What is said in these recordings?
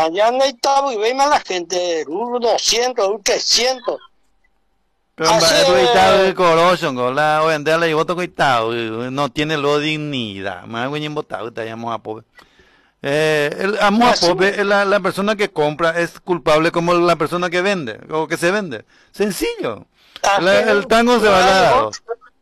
Allá en Itaú y ve más la gente, 200, 300. Pero el corrosion, la vendela y voto coitado, no tiene lo dignidad. Más bien votado, te llamamos a pobre. El amo a pobre, la persona que compra es culpable como la persona que vende, o que se vende. Sencillo. El tango se va a dar.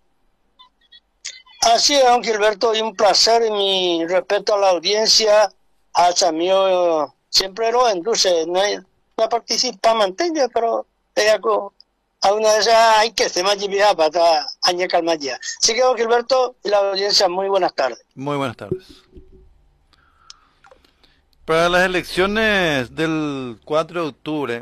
Así es, don Gilberto, y un placer y mi respeto a la audiencia, hacia mí siempre lo entonces no participa mantenga, pero a una de esas hay que se me ha para año calma ya. Así que don Gilberto y la audiencia, muy buenas tardes. Muy buenas tardes. Para las elecciones del 4 de octubre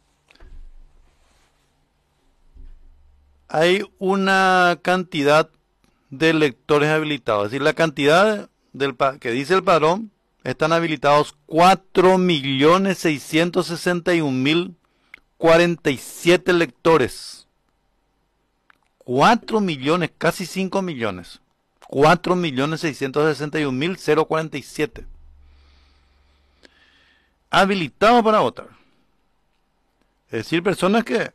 hay una cantidad de electores habilitados. Es decir, la cantidad que dice el padrón, están habilitados 4.661.047 electores. 4 millones, casi 5 millones. 4.661.047 habilitados para votar. Es decir, personas que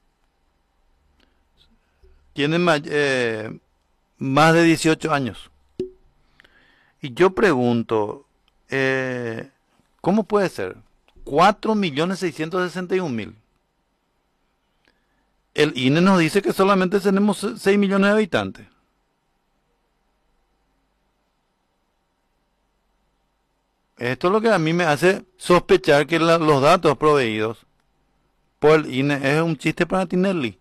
tienen más de 18 años. Y yo pregunto, ¿cómo puede ser? 4.661.000. El INE nos dice que solamente tenemos 6 millones de habitantes. Esto es lo que a mí me hace sospechar que los datos proveídos por el INE es un chiste para Tinelli.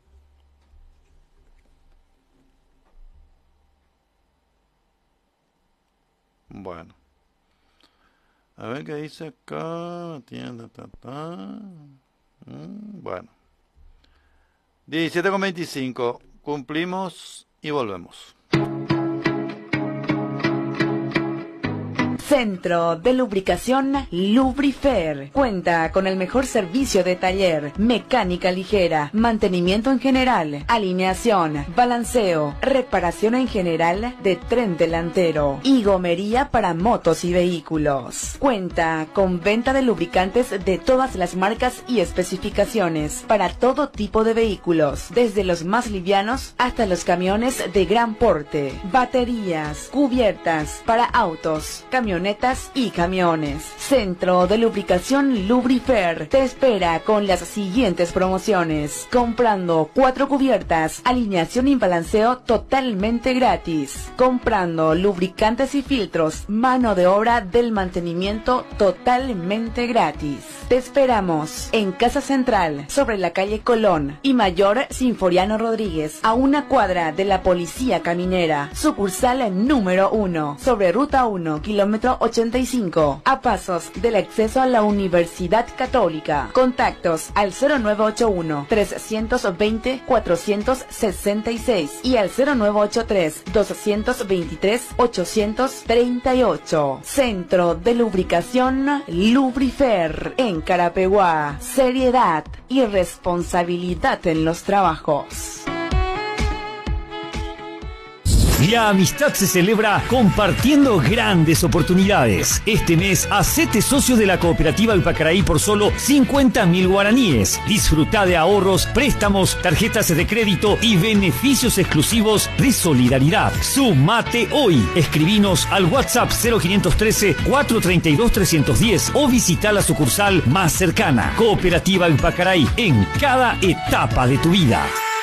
Bueno. A ver qué dice acá. Bueno. 17:25. Cumplimos y volvemos. Centro de Lubricación Lubrifer. Cuenta con el mejor servicio de taller, mecánica ligera, mantenimiento en general, alineación, balanceo, reparación en general de tren delantero y gomería para motos y vehículos. Cuenta con venta de lubricantes de todas las marcas y especificaciones para todo tipo de vehículos, desde los más livianos hasta los camiones de gran porte, baterías, cubiertas para autos, camionetas y camiones. Centro de Lubricación Lubrifer te espera con las siguientes promociones. Comprando 4 cubiertas, alineación y balanceo totalmente gratis. Comprando lubricantes y filtros, mano de obra del mantenimiento totalmente gratis. Te esperamos en Casa Central, sobre la calle Colón y Mayor Sinforiano Rodríguez, a una cuadra de la Policía Caminera. Sucursal número 1, sobre Ruta 1, kilómetro 85, a pasos del acceso a la Universidad Católica. Contactos al 0981-320-466 y al 0983-223-838. Centro de Lubricación Lubrifer en Carapeguá. Seriedad y responsabilidad en los trabajos. La amistad se celebra compartiendo grandes oportunidades. Este mes, hacete socio de la Cooperativa Ipacaraí por solo 50.000 guaraníes. Disfruta de ahorros, préstamos, tarjetas de crédito y beneficios exclusivos de solidaridad. Sumate hoy. Escribinos al WhatsApp 0513-432-310 o visita la sucursal más cercana. Cooperativa Ipacaraí, en cada etapa de tu vida.